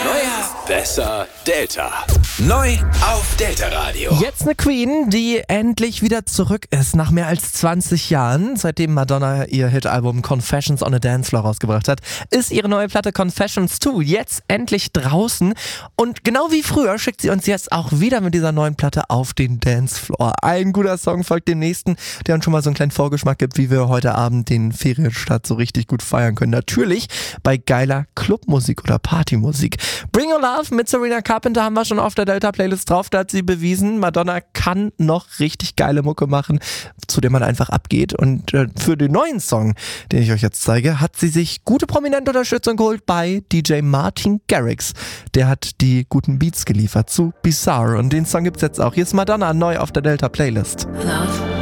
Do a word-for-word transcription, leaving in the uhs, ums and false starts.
Neuer, besser, Delta. Neu auf Delta Radio. Jetzt eine Queen, die endlich wieder zurück ist nach mehr als zwanzig Jahren. Seitdem Madonna ihr Hit-Album Confessions on a Dance Floor rausgebracht hat, ist ihre neue Platte Confessions zwei jetzt endlich draußen. Und genau wie früher schickt sie uns jetzt auch wieder mit dieser neuen Platte auf den Dancefloor. Ein guter Song folgt dem nächsten, der uns schon mal so einen kleinen Vorgeschmack gibt, wie wir heute Abend den Ferienstart so richtig gut feiern können. Natürlich bei geiler Clubmusik oder Partymusik. Bring Your Love mit Sabrina Carpenter haben wir schon auf der Delta-Playlist drauf. Da hat sie bewiesen, Madonna kann noch richtig geile Mucke machen, zu der man einfach abgeht. Und äh, für den neuen Song, den ich euch jetzt zeige, hat sie sich gute prominente Unterstützung geholt bei D J Martin Garrix. Der hat die guten Beats geliefert zu Bizarre. Und den Song gibt's jetzt auch. Hier ist Madonna neu auf der Delta-Playlist. Love.